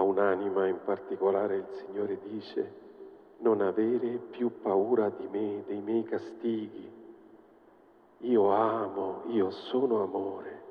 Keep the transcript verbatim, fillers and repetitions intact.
un'anima in particolare il Signore dice: non avere più paura di me, dei miei castighi. Io amo, io sono amore.